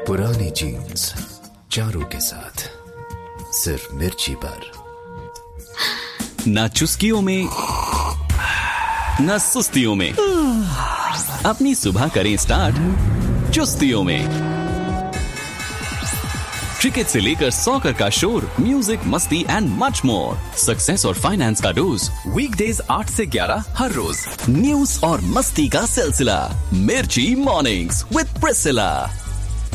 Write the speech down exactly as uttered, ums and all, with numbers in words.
पुरानी जीन्स चारों के साथ सिर्फ मिर्ची पर। ना चुस्कियों में ना सुस्तियों में, अपनी सुबह करें स्टार्ट चुस्तियों में। क्रिकेट से लेकर सॉकर का शोर, म्यूजिक, मस्ती एंड मच मोर। सक्सेस और फाइनेंस का डोज, वीकडेज आठ से ग्यारह हर रोज। न्यूज और मस्ती का सिलसिला, मिर्ची मॉर्निंग्स विद प्रिसिला।